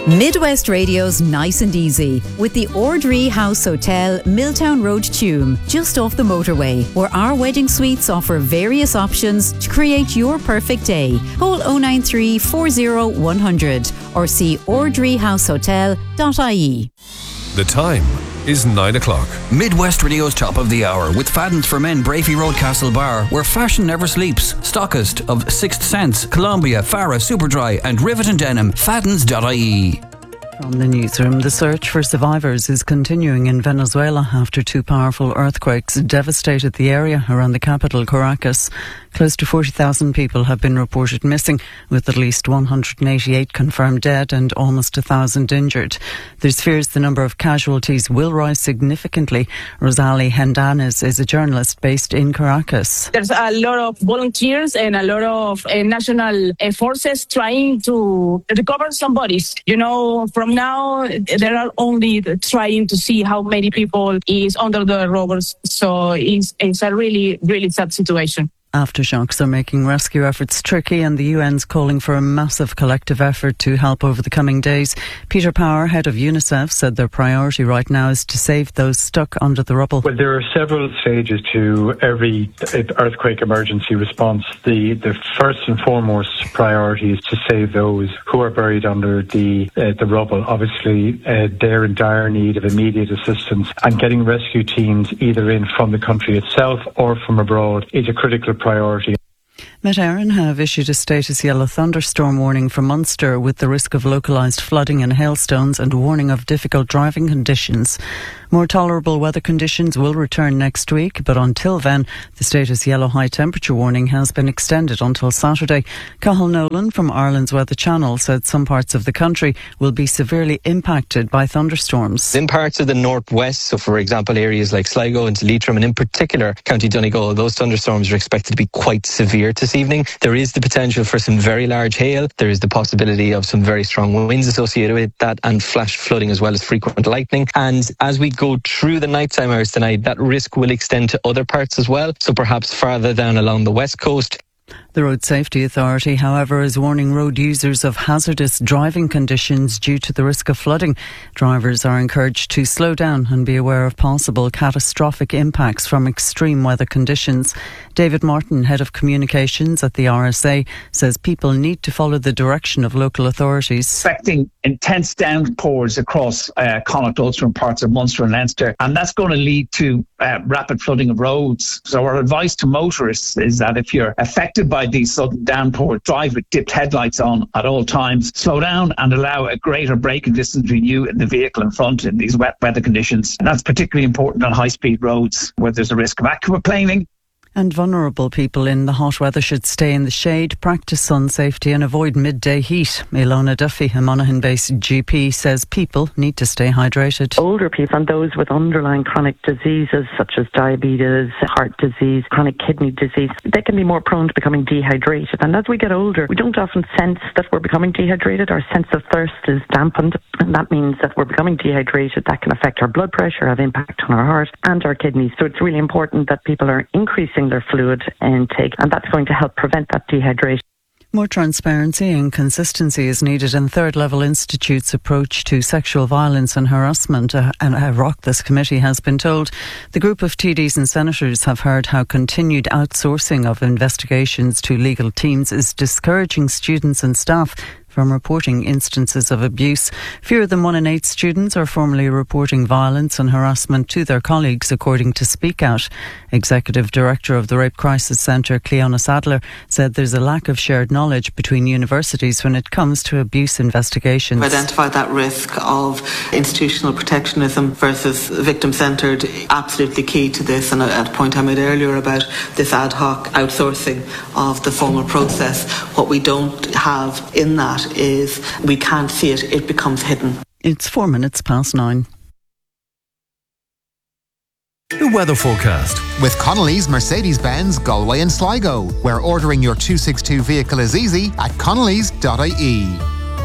Midwest Radio's Nice and Easy with the Ordree House Hotel, Milltown Road, Tuam, just off the motorway, where our wedding suites offer various options to create your perfect day. Call 093 40 100 or see ordreehousehotel.ie. The time is 9 o'clock. Midwest Radio's Top of the Hour with Fadden's for Men, Brafey Road, Castlebar, where fashion never sleeps. Stockist of Sixth Sense, Columbia, Farah, Superdry and Rivet and Denim. Faddens.ie. From the newsroom, the search for survivors is continuing in Venezuela after two powerful earthquakes devastated the area around the capital, Caracas. Close to 40,000 people have been reported missing, with at least 188 confirmed dead and almost 1,000 injured. There's fears the number of casualties will rise significantly. Rosali Hendanes is a journalist based in Caracas. There's a lot of volunteers and a lot of national forces trying to recover some bodies. From now, they are only trying to see how many people is under the rubbles. So it's a really, really sad situation. Aftershocks are making rescue efforts tricky, and the UN's calling for a massive collective effort to help over the coming days. Peter Power, head of UNICEF, said their priority right now is to save those stuck under the rubble. Well, there are several stages to every earthquake emergency response. The first and foremost priority is to save those who are buried under the rubble. Obviously, they're in dire need of immediate assistance, and getting rescue teams either in from the country itself or from abroad is a critical priority. Met Éireann have issued a status yellow thunderstorm warning for Munster, with the risk of localised flooding and hailstones and warning of difficult driving conditions. More tolerable weather conditions will return next week, but until then, the status yellow high temperature warning has been extended until Saturday. Cathal Nolan from Ireland's Weather Channel said some parts of the country will be severely impacted by thunderstorms. In parts of the northwest, so for example areas like Sligo and Leitrim, and in particular County Donegal, those thunderstorms are expected to be quite severe this evening. There is the potential for some very large hail. There is the possibility of some very strong winds associated with that, and flash flooding as well as frequent lightning. And as we go through the nighttime hours tonight, that risk will extend to other parts as well, so perhaps farther down along the west coast. The Road Safety Authority, however, is warning road users of hazardous driving conditions due to the risk of flooding. Drivers are encouraged to slow down and be aware of possible catastrophic impacts from extreme weather conditions. David Martin, head of communications at the RSA, says people need to follow the direction of local authorities. Expecting intense downpours across Connacht, Ulster and parts of Munster and Leinster, and that's going to lead to rapid flooding of roads. So our advice to motorists is that if you're affected by these sudden downpours, drive with dipped headlights on at all times, slow down and allow a greater braking distance between you and the vehicle in front in these wet weather conditions. And that's particularly important on high-speed roads where there's a risk of aquaplaning. And vulnerable people in the hot weather should stay in the shade, practice sun safety and avoid midday heat. Ilona Duffy, a Monaghan-based GP, says people need to stay hydrated. Older people and those with underlying chronic diseases such as diabetes, heart disease, chronic kidney disease, they can be more prone to becoming dehydrated. And as we get older, we don't often sense that we're becoming dehydrated. Our sense of thirst is dampened, and that means that we're becoming dehydrated. That can affect our blood pressure, have impact on our heart and our kidneys. So it's really important that people are increasing their fluid intake, and that's going to help prevent that dehydration. More transparency and consistency is needed in Third Level Institute's approach to sexual violence and harassment. And Oireachtas committee has been told the group of TDs and senators have heard how continued outsourcing of investigations to legal teams is discouraging students and staff from reporting instances of abuse. Fewer than 1 in 8 students are formally reporting violence and harassment to their colleagues, according to Speak Out. Executive Director of the Rape Crisis Centre, Cleona Sadler, said there's a lack of shared knowledge between universities when it comes to abuse investigations. Identify that risk of institutional protectionism versus victim-centred, absolutely key to this. And at a point I made earlier about this ad hoc outsourcing of the formal process, what we don't have in that is we can't see it, it becomes hidden. It's 4 minutes past 9. The weather forecast with Connolly's Mercedes-Benz Galway and Sligo, where ordering your 262 vehicle is easy at connellys.ie.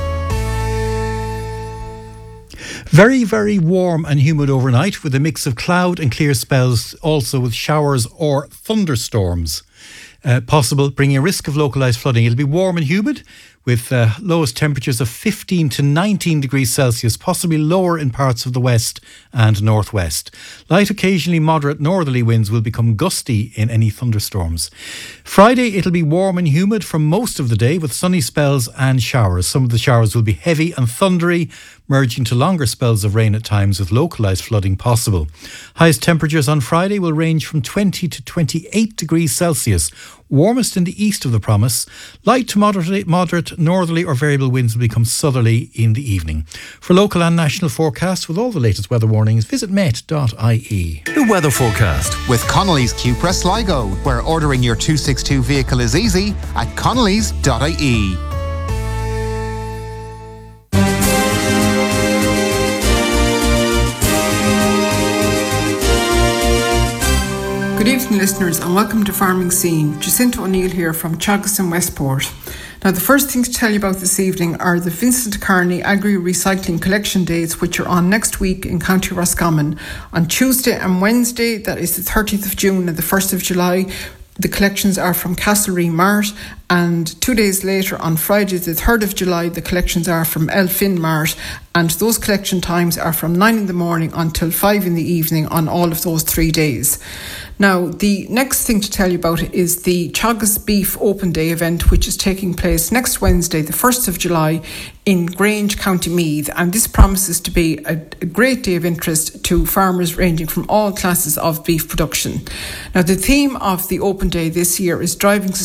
Very, very warm and humid overnight, with a mix of cloud and clear spells, also with showers or thunderstorms possible, bringing a risk of localised flooding. It'll be warm and humid with lowest temperatures of 15 to 19 degrees Celsius, possibly lower in parts of the west and northwest. Light, occasionally moderate northerly winds will become gusty in any thunderstorms. Friday, it'll be warm and humid for most of the day with sunny spells and showers. Some of the showers will be heavy and thundery, merging to longer spells of rain at times with localised flooding possible. Highest temperatures on Friday will range from 20 to 28 degrees Celsius, warmest in the east of the province. Light to moderate northerly or variable winds will become southerly in the evening. For local and national forecasts with all the latest weather warnings, visit met.ie. The weather forecast with Connolly's Cupra Sligo, where ordering your 262 vehicle is easy at connolly's.ie. Good evening, listeners, and welcome to Farming Scene. Jacinta O'Neill here from Teagasc and Westport. Now, the first thing to tell you about this evening are the Vincent Carney Agri Recycling Collection Days, which are on next week in County Roscommon. On Tuesday and Wednesday, that is the 30th of June and the 1st of July, the collections are from Castlereagh Mart, and 2 days later, on Friday the 3rd of July, the collections are from Elphin Mart, and those collection times are from 9 in the morning until 5 in the evening on all of those 3 days. Now, the next thing to tell you about is the Teagasc Beef Open Day event, which is taking place next Wednesday, the 1st of July, in Grange, County Meath, and this promises to be a great day of interest to farmers ranging from all classes of beef production. Now, the theme of the Open Day this year is driving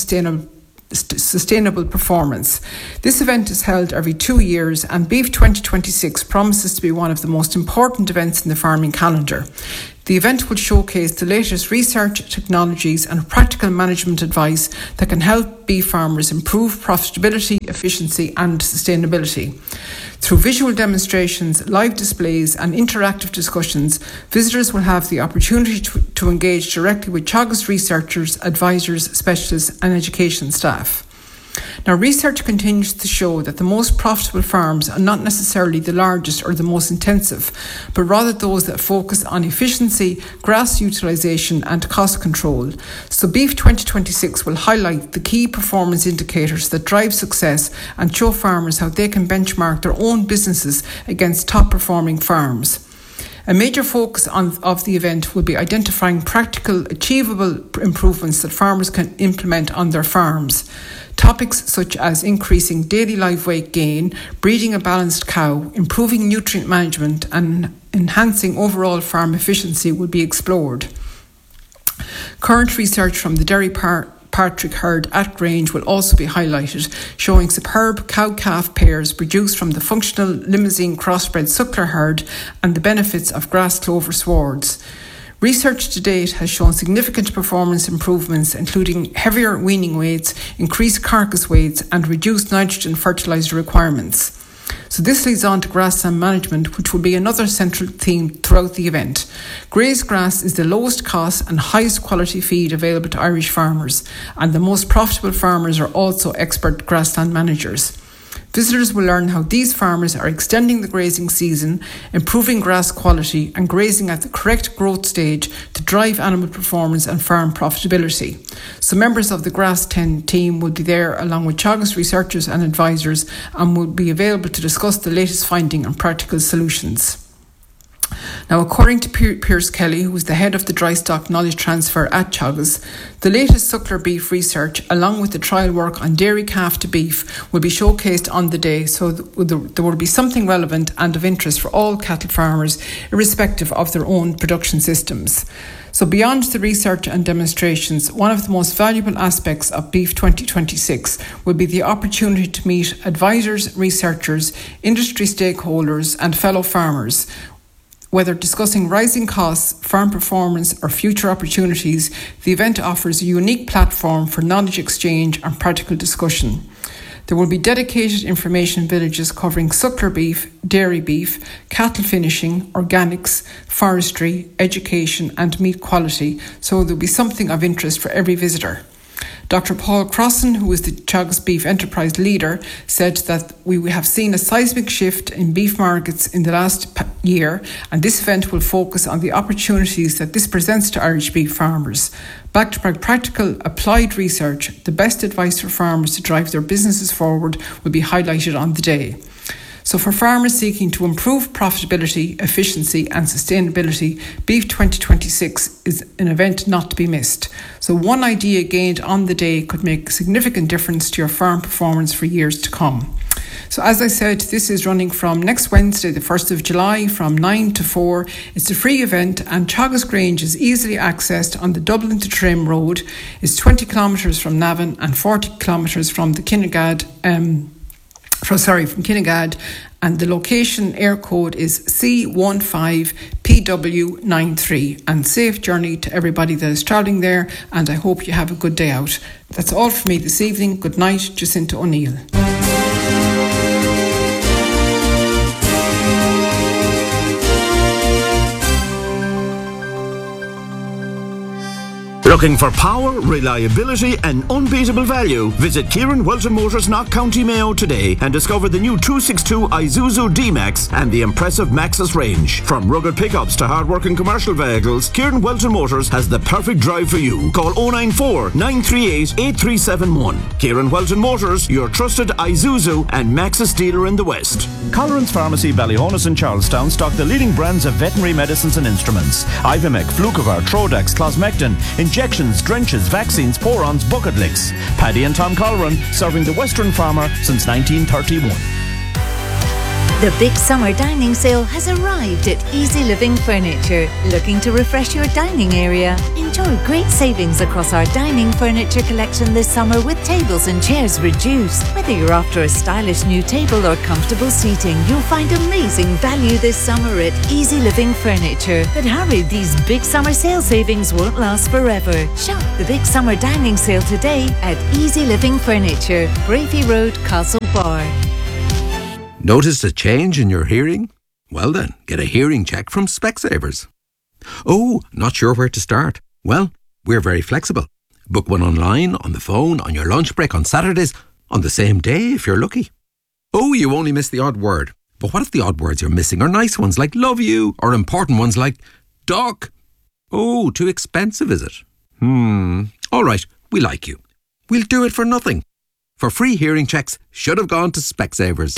sustainable performance. This event is held every 2 years, and Beef 2026 promises to be one of the most important events in the farming calendar. The event will showcase the latest research, technologies and practical management advice that can help beef farmers improve profitability, efficiency and sustainability. Through visual demonstrations, live displays and interactive discussions, visitors will have the opportunity to engage directly with Teagasc researchers, advisors, specialists and education staff. Now, research continues to show that the most profitable farms are not necessarily the largest or the most intensive, but rather those that focus on efficiency, grass utilisation and cost control. So Beef 2026 will highlight the key performance indicators that drive success and show farmers how they can benchmark their own businesses against top performing farms. A major focus of the event will be identifying practical, achievable improvements that farmers can implement on their farms. Topics such as increasing daily live weight gain, breeding a balanced cow, improving nutrient management and enhancing overall farm efficiency will be explored. Current research from the Derry Patrick herd at Grange will also be highlighted, showing superb cow-calf pairs produced from the functional Limousin crossbred suckler herd and the benefits of grass clover swards. Research to date has shown significant performance improvements, including heavier weaning weights, increased carcass weights and reduced nitrogen fertiliser requirements. So this leads on to grassland management, which will be another central theme throughout the event. Grazed grass is the lowest cost and highest quality feed available to Irish farmers, and the most profitable farmers are also expert grassland managers. Visitors will learn how these farmers are extending the grazing season, improving grass quality and grazing at the correct growth stage to drive animal performance and farm profitability. So members of the Grass 10 team will be there along with Teagasc researchers and advisors and will be available to discuss the latest finding and practical solutions. Now, according to Pierce Kelly, who is the head of the dry stock knowledge transfer at Teagasc, the latest suckler beef research, along with the trial work on dairy calf to beef, will be showcased on the day, so there will be something relevant and of interest for all cattle farmers, irrespective of their own production systems. So beyond the research and demonstrations, one of the most valuable aspects of Beef 2026 will be the opportunity to meet advisors, researchers, industry stakeholders and fellow farmers. Whether discussing rising costs, farm performance or future opportunities, the event offers a unique platform for knowledge exchange and practical discussion. There will be dedicated information villages covering suckler beef, dairy beef, cattle finishing, organics, forestry, education and meat quality, so there will be something of interest for every visitor. Dr. Paul Crossan, who is the Teagasc Beef Enterprise leader, said that we have seen a seismic shift in beef markets in the last year, and this event will focus on the opportunities that this presents to Irish beef farmers. Backed by practical, applied research, the best advice for farmers to drive their businesses forward will be highlighted on the day. So for farmers seeking to improve profitability, efficiency and sustainability, Beef 2026 is an event not to be missed. So one idea gained on the day could make a significant difference to your farm performance for years to come. So as I said, this is running from next Wednesday, the 1st of July, from 9 to 4. It's a free event, and Teagasc Grange is easily accessed on the Dublin to Trim road. It's 20 kilometres from Navan and 40 kilometres from the Kinnegad, from Kinnegad, and the location air code is C15PW93. And safe journey to everybody that is travelling there, and I hope you have a good day out. That's all for me this evening. Good night, Jacinta O'Neill. Looking for power, reliability and unbeatable value? Visit Kieran Welton Motors, Knock County Mayo today and discover the new 262 Isuzu D-Max and the impressive Maxus range. From rugged pickups to hard-working commercial vehicles, Kieran Welton Motors has the perfect drive for you. Call 094 938 8371. Kieran Welton Motors, your trusted Isuzu and Maxus dealer in the West. Colleran's Pharmacy, Ballyhonus and Charlestown stock the leading brands of veterinary medicines and instruments. Ivomec, Flucovar, Trodax, Closmectin, injections, drenches, vaccines, porons, bucket licks. Paddy and Tom Colleran, serving the Western farmer since 1931. The big summer dining sale has arrived at Easy Living Furniture. Looking to refresh your dining area? Enjoy great savings across our dining furniture collection this summer with tables and chairs reduced. Whether you're after a stylish new table or comfortable seating, you'll find amazing value this summer at Easy Living Furniture. But hurry, these big summer sale savings won't last forever. Shop the big summer dining sale today at Easy Living Furniture, Brafey Road, Castlebar. Noticed a change in your hearing? Well then, get a hearing check from Specsavers. Oh, not sure where to start? Well, we're very flexible. Book one online, on the phone, on your lunch break, on Saturdays, on the same day if you're lucky. Oh, you only miss the odd word. But what if the odd words you're missing are nice ones like love you, or important ones like duck? Oh, too expensive, is it? All right, we like you. We'll do it for nothing. For free hearing checks, should have gone to Specsavers.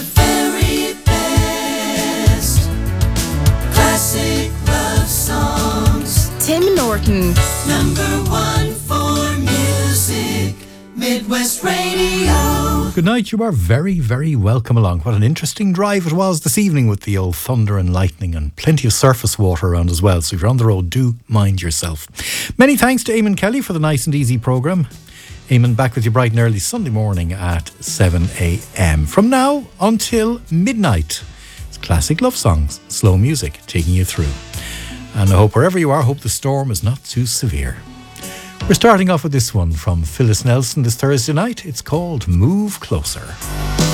Classic love songs. Tim Norton. #1 for music. Midwest Radio. Good night. You are very, very welcome along. What an interesting drive it was this evening with the old thunder and lightning and plenty of surface water around as well. So if you're on the road, do mind yourself. Many thanks to Eamon Kelly for the nice and easy programme. Eamon back with you bright and early Sunday morning at 7 a.m. From now until midnight. Classic love songs, slow music taking you through. And I hope wherever you are, hope the storm is not too severe. We're starting off with this one from Phyllis Nelson this Thursday night. It's called Move Closer.